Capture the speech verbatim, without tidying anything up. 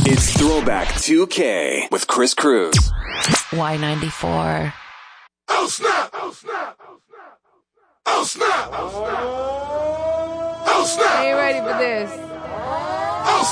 It's Throwback two K with Chris Cruz. Y ninety-four. Oh snap! Oh snap! Oh snap! Oh snap! Oh snap! Are you ready for this?